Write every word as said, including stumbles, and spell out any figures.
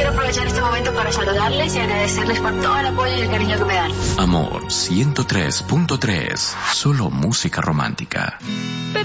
quiero aprovechar este momento para saludarles y agradecerles por todo el apoyo y el cariño que me dan. Amor ciento tres punto tres, solo música romántica.